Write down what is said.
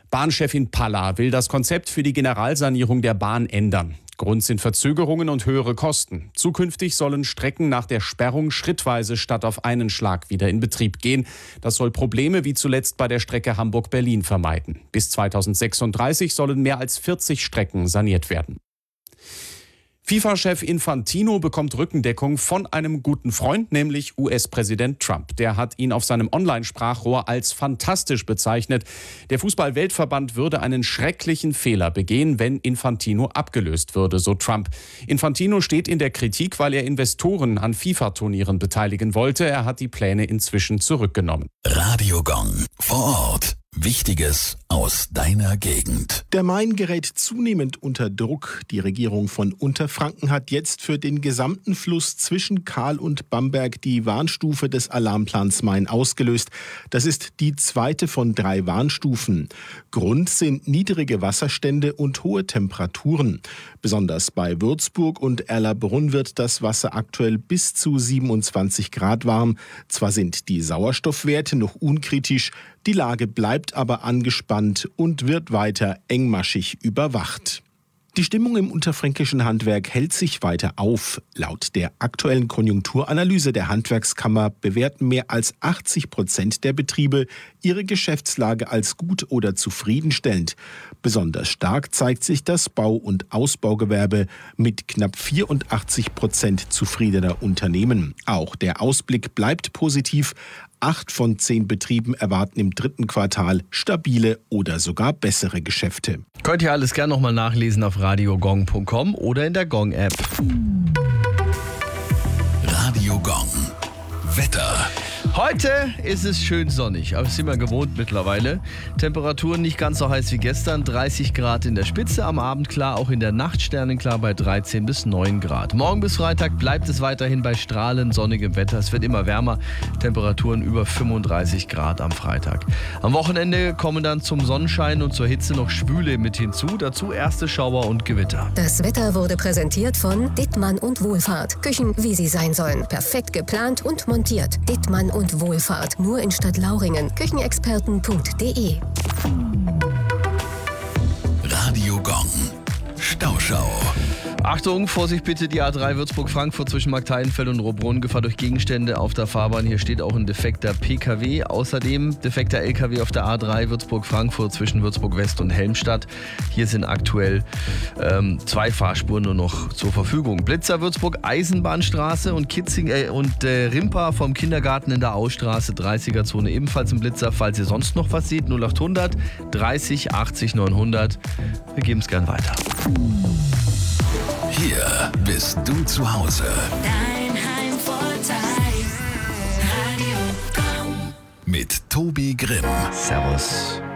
Bahnchefin Palla will das Konzept für die Generalsanierung der Bahn ändern. Grund sind Verzögerungen und höhere Kosten. Zukünftig sollen Strecken nach der Sperrung schrittweise statt auf einen Schlag wieder in Betrieb gehen. Das soll Probleme wie zuletzt bei der Strecke Hamburg-Berlin vermeiden. Bis 2036 sollen mehr als 40 Strecken saniert werden. FIFA-Chef Infantino bekommt Rückendeckung von einem guten Freund, nämlich US-Präsident Trump. Der hat ihn auf seinem Online-Sprachrohr als fantastisch bezeichnet. Der Fußball-Weltverband würde einen schrecklichen Fehler begehen, wenn Infantino abgelöst würde, so Trump. Infantino steht in der Kritik, weil er Investoren an FIFA-Turnieren beteiligen wollte. Er hat die Pläne inzwischen zurückgenommen. Radio Gong vor Ort. Wichtiges aus deiner Gegend. Der Main gerät zunehmend unter Druck. Die Regierung von Unterfranken hat jetzt für den gesamten Fluss zwischen Kahl und Bamberg die Warnstufe des Alarmplans Main ausgelöst. Das ist die zweite von 3 Warnstufen. Grund sind niedrige Wasserstände und hohe Temperaturen. Besonders bei Würzburg und Erlabrunn wird das Wasser aktuell bis zu 27 Grad warm. Zwar sind die Sauerstoffwerte noch unkritisch, die Lage bleibt aber angespannt und wird weiter engmaschig überwacht. Die Stimmung im unterfränkischen Handwerk hält sich weiter auf. Laut der aktuellen Konjunkturanalyse der Handwerkskammer bewerten mehr als 80% der Betriebe ihre Geschäftslage als gut oder zufriedenstellend. Besonders stark zeigt sich das Bau- und Ausbaugewerbe mit knapp 84% zufriedener Unternehmen. Auch der Ausblick bleibt positiv. 8 von 10 Betrieben erwarten im 3. Quartal stabile oder sogar bessere Geschäfte. Könnt ihr alles gerne nochmal nachlesen auf radiogong.com oder in der Gong-App. Radio Gong. Wetter. Heute ist es schön sonnig, aber das sind wir gewohnt mittlerweile. Temperaturen nicht ganz so heiß wie gestern, 30 Grad in der Spitze, am Abend klar, auch in der Nacht sternenklar bei 13 bis 9 Grad. Morgen bis Freitag bleibt es weiterhin bei strahlend sonnigem Wetter. Es wird immer wärmer, Temperaturen über 35 Grad am Freitag. Am Wochenende kommen dann zum Sonnenschein und zur Hitze noch Schwüle mit hinzu, dazu erste Schauer und Gewitter. Das Wetter wurde präsentiert von Dittmann und Wohlfahrt. Küchen, wie sie sein sollen. Perfekt geplant und montiert. Dittmann und Wohlfahrt. Nur in Stadtlauringen. Küchenexperten.de. Radio Gong. Stauschau. Achtung, Vorsicht bitte, die A3 Würzburg-Frankfurt zwischen Marktheidenfeld und Robrunn, Gefahr durch Gegenstände auf der Fahrbahn. Hier steht auch ein defekter PKW. Außerdem defekter LKW auf der A3 Würzburg-Frankfurt zwischen Würzburg-West und Helmstadt. Hier sind aktuell 2 Fahrspuren nur noch zur Verfügung. Blitzer Würzburg-Eisenbahnstraße und Rimpa vom Kindergarten in der Austraße, 30er-Zone ebenfalls im Blitzer. Falls ihr sonst noch was seht, 0800 30 80 900. Wir geben es gern weiter. Hier bist du zu Hause. Dein Heimvorteil. Radio Gong. Mit Tobi Grimm. Servus.